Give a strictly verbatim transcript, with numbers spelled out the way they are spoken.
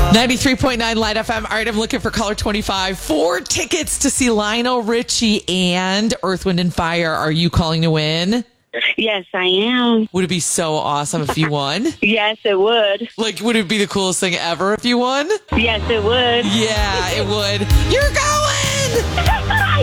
ninety-three point nine Light F M. All right, I'm looking for caller twenty-five. Four tickets to see Lionel Richie and Earth, Wind and Fire. Are you calling to win? Yes, I am. Would it be so awesome if you won? Yes, it would. Like, would it be the coolest thing ever if you won? Yes, it would. Yeah, it would. You're going!